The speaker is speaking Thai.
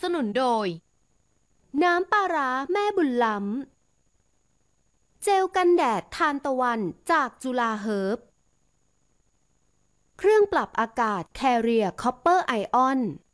นุนโดยน้ำปลาร้าแม่บุญล้ำเจลกันแดดทานตะวันจากจุฬาเฮิร์บเครื่องปรับอากาศ Carrier Copper Ion